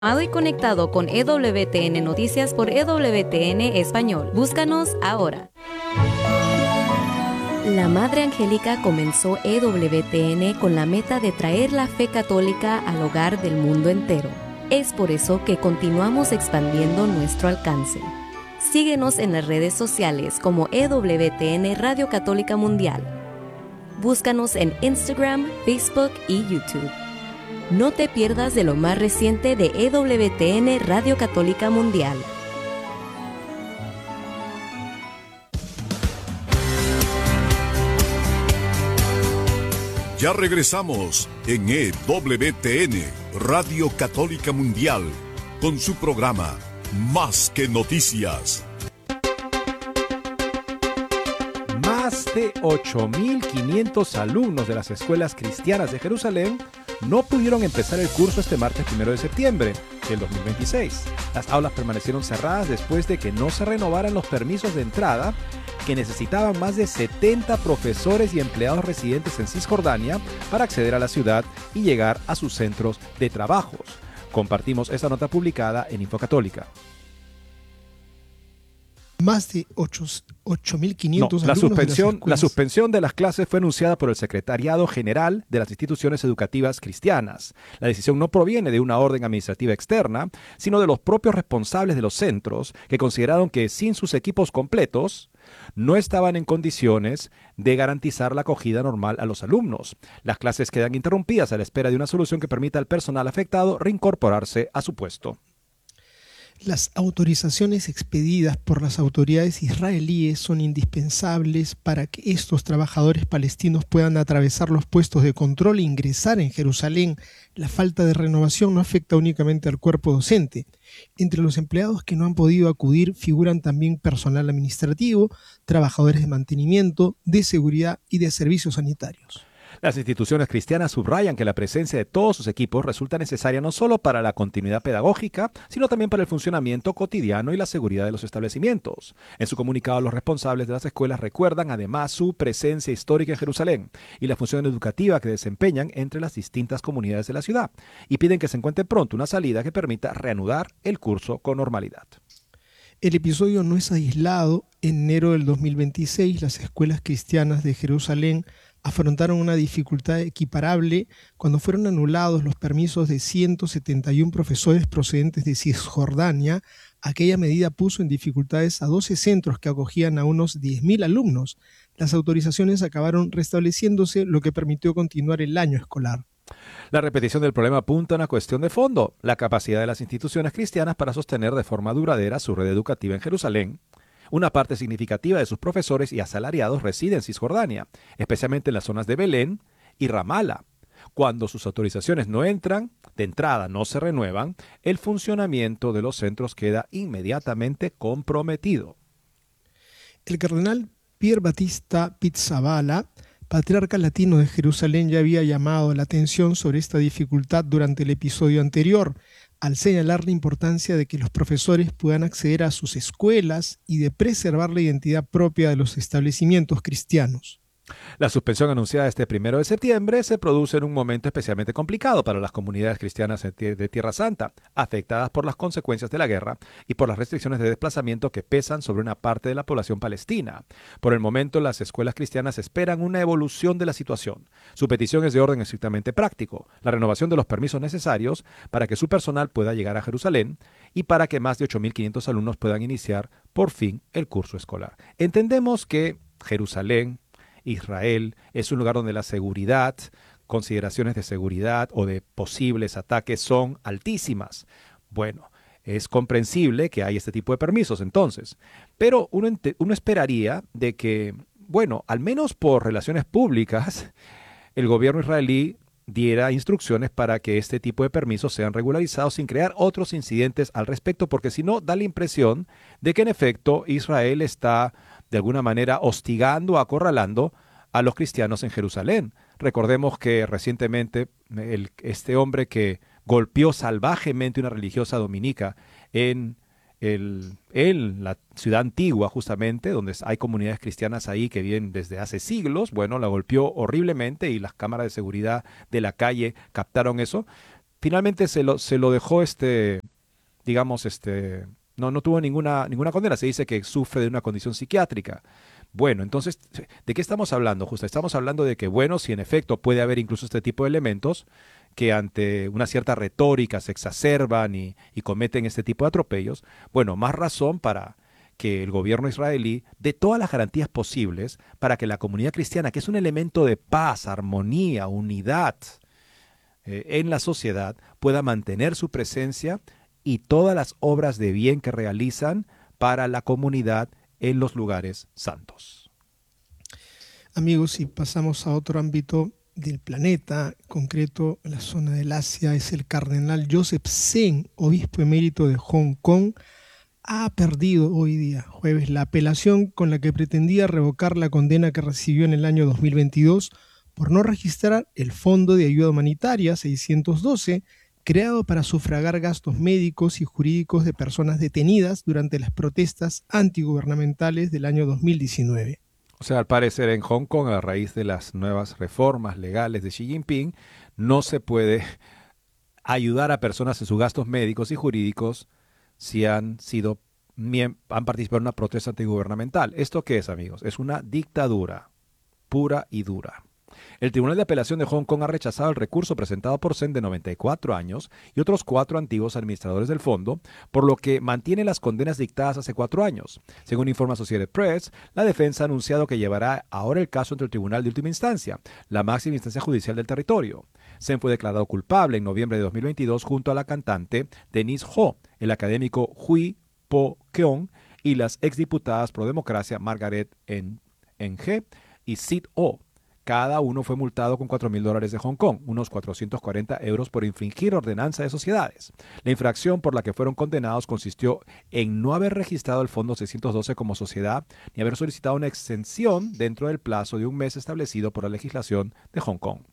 Y conectado con EWTN Noticias por EWTN Español. Búscanos ahora. La Madre Angélica comenzó EWTN con la meta de traer la fe católica al hogar del mundo entero. Es por eso que continuamos expandiendo nuestro alcance. Síguenos en las redes sociales como EWTN Radio Católica Mundial. Búscanos en Instagram, Facebook y YouTube. No te pierdas de lo más reciente de EWTN Radio Católica Mundial. Ya regresamos en EWTN Radio Católica Mundial con su programa Más que Noticias. Más de 8.500 alumnos de las escuelas cristianas de Jerusalén no pudieron empezar el curso este martes 1 de septiembre del 2026. Las aulas permanecieron cerradas después de que no se renovaran los permisos de entrada que necesitaban más de 70 profesores y empleados residentes en Cisjordania para acceder a la ciudad y llegar a sus centros de trabajos. Compartimos esta nota publicada en Infocatólica. Más de 8.500 alumnos La suspensión de las clases fue anunciada por el Secretariado General de las Instituciones Educativas Cristianas. La decisión no proviene de una orden administrativa externa, sino de los propios responsables de los centros, que consideraron que sin sus equipos completos no estaban en condiciones de garantizar la acogida normal a los alumnos. Las clases quedan interrumpidas a la espera de una solución que permita al personal afectado reincorporarse a su puesto. Las autorizaciones expedidas por las autoridades israelíes son indispensables para que estos trabajadores palestinos puedan atravesar los puestos de control e ingresar en Jerusalén. La falta de renovación no afecta únicamente al cuerpo docente. Entre los empleados que no han podido acudir figuran también personal administrativo, trabajadores de mantenimiento, de seguridad y de servicios sanitarios. Las instituciones cristianas subrayan que la presencia de todos sus equipos resulta necesaria no solo para la continuidad pedagógica, sino también para el funcionamiento cotidiano y la seguridad de los establecimientos. En su comunicado, los responsables de las escuelas recuerdan además su presencia histórica en Jerusalén y la función educativa que desempeñan entre las distintas comunidades de la ciudad, y piden que se encuentre pronto una salida que permita reanudar el curso con normalidad. El episodio no es aislado. En enero del 2026, las escuelas cristianas de Jerusalén afrontaron una dificultad equiparable cuando fueron anulados los permisos de 171 profesores procedentes de Cisjordania. Aquella medida puso en dificultades a 12 centros que acogían a unos 10.000 alumnos. Las autorizaciones acabaron restableciéndose, lo que permitió continuar el año escolar. La repetición del problema apunta a una cuestión de fondo: la capacidad de las instituciones cristianas para sostener de forma duradera su red educativa en Jerusalén. Una parte significativa de sus profesores y asalariados reside en Cisjordania, especialmente en las zonas de Belén y Ramala. Cuando sus autorizaciones no entran, de entrada no se renuevan, el funcionamiento de los centros queda inmediatamente comprometido. El cardenal Pier Battista Pizzaballa, patriarca latino de Jerusalén, ya había llamado la atención sobre esta dificultad durante el episodio anterior, al señalar la importancia de que los profesores puedan acceder a sus escuelas y de preservar la identidad propia de los establecimientos cristianos. La suspensión anunciada este 1 de septiembre se produce en un momento especialmente complicado para las comunidades cristianas de Tierra Santa, afectadas por las consecuencias de la guerra y por las restricciones de desplazamiento que pesan sobre una parte de la población palestina. Por el momento, las escuelas cristianas esperan una evolución de la situación. Su petición es de orden estrictamente práctico: la renovación de los permisos necesarios para que su personal pueda llegar a Jerusalén y para que más de 8.500 alumnos puedan iniciar por fin el curso escolar. Entendemos que Jerusalén, Israel, es un lugar donde la seguridad, consideraciones de seguridad o de posibles ataques son altísimas. Bueno, es comprensible que hay este tipo de permisos entonces, pero uno esperaría de que, bueno, al menos por relaciones públicas, el gobierno israelí diera instrucciones para que este tipo de permisos sean regularizados sin crear otros incidentes al respecto, porque si no, da la impresión de que en efecto Israel está de alguna manera hostigando, acorralando a los cristianos en Jerusalén. Recordemos que recientemente este hombre que golpeó salvajemente una religiosa dominica en la ciudad antigua, justamente, donde hay comunidades cristianas ahí que viven desde hace siglos, bueno, la golpeó horriblemente y las cámaras de seguridad de la calle captaron eso. finalmente se lo dejó, digamos, no tuvo ninguna condena. Se dice que sufre de una condición psiquiátrica. Bueno, entonces, ¿de qué estamos hablando? Justo estamos hablando de que, bueno, si en efecto puede haber incluso este tipo de elementos que ante una cierta retórica se exacerban y cometen este tipo de atropellos, bueno, más razón para que el gobierno israelí dé todas las garantías posibles para que la comunidad cristiana, que es un elemento de paz, armonía, unidad en la sociedad, pueda mantener su presencia y todas las obras de bien que realizan para la comunidad en los lugares santos. Amigos, si pasamos a otro ámbito del planeta, en concreto en la zona del Asia, es el cardenal Joseph Zen, obispo emérito de Hong Kong, ha perdido hoy día, jueves, la apelación con la que pretendía revocar la condena que recibió en el año 2022 por no registrar el Fondo de Ayuda Humanitaria 612, creado para sufragar gastos médicos y jurídicos de personas detenidas durante las protestas antigubernamentales del año 2019. O sea, al parecer en Hong Kong, a raíz de las nuevas reformas legales de Xi Jinping, no se puede ayudar a personas en sus gastos médicos y jurídicos si han participado en una protesta antigubernamental. ¿Esto qué es, amigos? Es una dictadura pura y dura. El Tribunal de Apelación de Hong Kong ha rechazado el recurso presentado por Zen, de 94 años, y otros 4 antiguos administradores del fondo, por lo que mantiene las condenas dictadas hace 4 años. Según informa Associated Press, la defensa ha anunciado que llevará ahora el caso ante el Tribunal de Última Instancia, la máxima instancia judicial del territorio. Zen fue declarado culpable en noviembre de 2022 junto a la cantante Denise Ho, el académico Hui Po-keong y las exdiputadas pro democracia Margaret Ng y Sid Oh. Cada uno fue multado con $4,000 de Hong Kong, unos 440 euros, por infringir ordenanza de sociedades. La infracción por la que fueron condenados consistió en no haber registrado el Fondo 612 como sociedad ni haber solicitado una exención dentro del plazo de un mes establecido por la legislación de Hong Kong.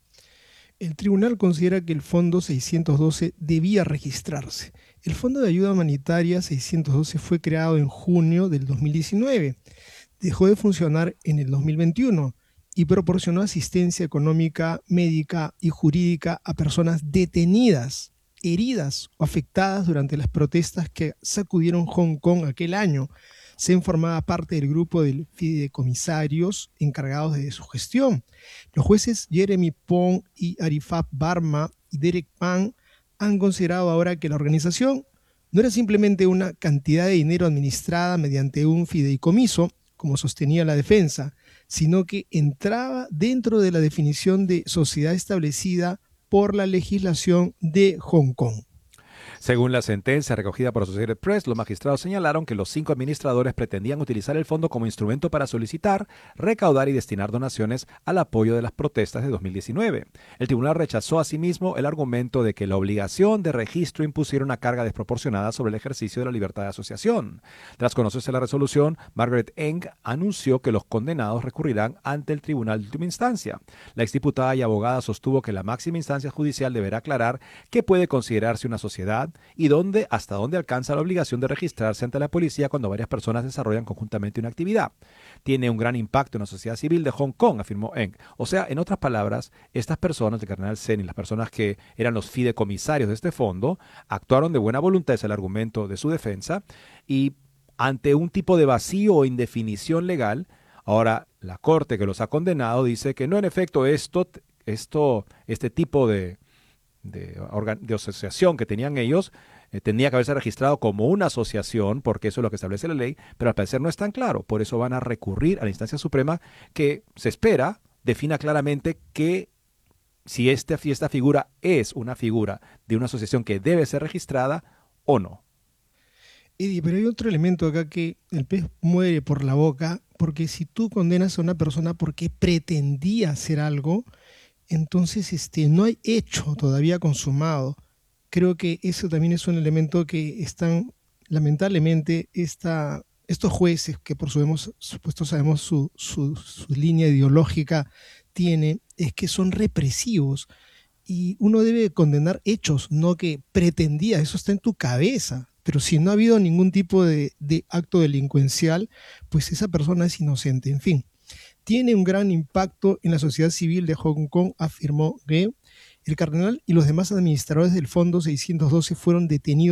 El tribunal considera que el Fondo 612 debía registrarse. El Fondo de Ayuda Humanitaria 612 fue creado en junio del 2019. Dejó de funcionar en el 2021. Y proporcionó asistencia económica, médica y jurídica a personas detenidas, heridas o afectadas durante las protestas que sacudieron Hong Kong aquel año. Zen formaba parte del grupo de fideicomisarios encargados de su gestión. Los jueces Jeremy Pong y Arifat Barma y Derek Pan han considerado ahora que la organización no era simplemente una cantidad de dinero administrada mediante un fideicomiso, como sostenía la defensa, sino que entraba dentro de la definición de sociedad establecida por la legislación de Hong Kong. Según la sentencia recogida por Associated Press, los magistrados señalaron que los 5 administradores pretendían utilizar el fondo como instrumento para solicitar, recaudar y destinar donaciones al apoyo de las protestas de 2019. El tribunal rechazó asimismo el argumento de que la obligación de registro impusiera una carga desproporcionada sobre el ejercicio de la libertad de asociación. Tras conocerse la resolución, Margaret Ng anunció que los condenados recurrirán ante el tribunal de última instancia. La exdiputada y abogada sostuvo que la máxima instancia judicial deberá aclarar qué puede considerarse una sociedad y hasta dónde alcanza la obligación de registrarse ante la policía cuando varias personas desarrollan conjuntamente una actividad. Tiene un gran impacto en la sociedad civil de Hong Kong, afirmó Ng. O sea, en otras palabras, estas personas, el cardenal Zen y las personas que eran los fideicomisarios de este fondo, actuaron de buena voluntad, es el argumento de su defensa, y ante un tipo de vacío o indefinición legal, ahora la corte que los ha condenado dice que no, en efecto, este tipo de asociación que tenían ellos tenía que haberse registrado como una asociación, porque eso es lo que establece la ley, pero al parecer no es tan claro. Por eso van a recurrir a la instancia suprema, que se espera defina claramente que si esta figura es una figura de una asociación que debe ser registrada o no. Eddie, pero hay otro elemento acá que el pez muere por la boca, porque si tú condenas a una persona porque pretendía hacer algo, entonces no hay hecho todavía consumado. Creo que eso también es un elemento que están, lamentablemente, estos jueces, que por supuesto sabemos su línea ideológica tiene, es que son represivos. Y uno debe condenar hechos, no que pretendía, eso está en tu cabeza. Pero si no ha habido ningún tipo de acto delincuencial, pues esa persona es inocente. En fin, tiene un gran impacto en la sociedad civil de Hong Kong, afirmó Ge. El cardenal y los demás administradores del Fondo 612 fueron detenidos